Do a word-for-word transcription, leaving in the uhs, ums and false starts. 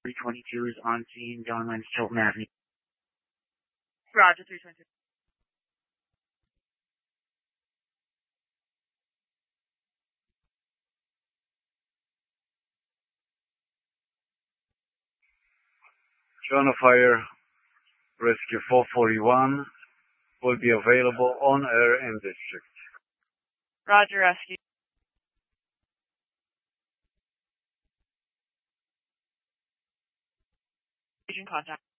three twenty-two is on scene, John Lynch, Chilton Avenue. Roger, three twenty-two. John of Fire, Rescue four forty-one will be available on air in district. Roger, rescue. Agent contact.